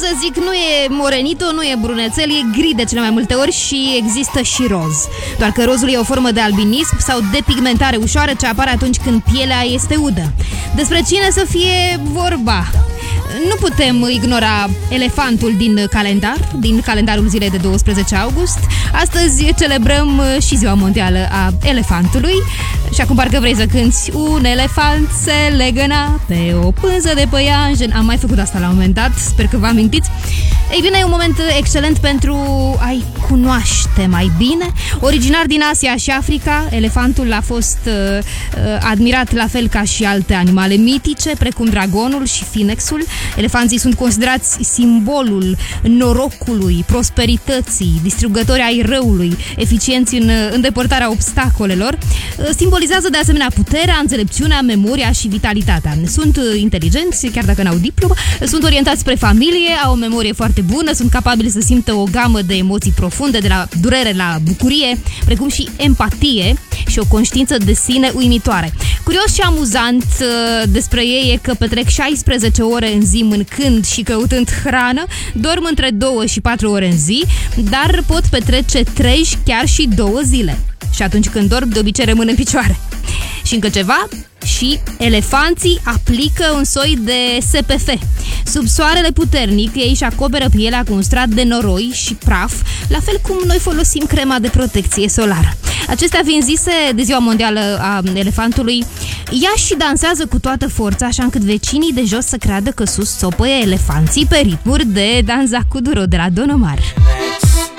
să zic, nu e morenito, nu e brunețel, e gri de cele mai multe ori și există și roz. Doar că rozul e o formă de albinism sau depigmentare ușoară ce apare atunci când pielea este udă. Despre cine să fie vorba? Nu putem ignora elefantul din calendarul zilei de 12 august. Astăzi celebrăm și Ziua Mondială a Elefantului. Și acum parcă vrei să cânti: un elefant se legăna pe o pânză de păianjen. Am mai făcut asta la un moment dat, sper că vă amintiți. Ei bine, e un moment excelent pentru a-i cunoaște mai bine. Originar din Asia și Africa, elefantul a fost admirat la fel ca și alte animale mitice, precum dragonul și finexul. Elefanții sunt considerați simbolul norocului, prosperității, distrugători ai răului, eficienți în îndepărtarea obstacolelor. Simbolizează de asemenea puterea, înțelepciunea, memoria și vitalitatea. Sunt inteligenți, chiar dacă n-au diplomă, sunt orientați spre familie, au o memorie foarte bună, sunt capabili să simtă o gamă de emoții profunde, de la durere la bucurie, precum și empatie și o conștiință de sine uimitoare. Curios și amuzant despre ei e că petrec 16 ore în zi mâncând și căutând hrană, dorm între 2 și 4 ore în zi, dar pot petrece 3, chiar și 2 zile. Și atunci când dorm, de obicei rămân în picioare. Și încă ceva, și elefanții aplică un soi de SPF. Sub soarele puternic, ei își acoperă pielea cu un strat de noroi și praf, la fel cum noi folosim crema de protecție solară. Acestea fiind zise, de Ziua Mondială a Elefantului, ea și dansează cu toată forța, așa încât vecinii de jos să creadă că sus țopăie elefanții pe ritmuri de Danza cu Duro de la Don Omar.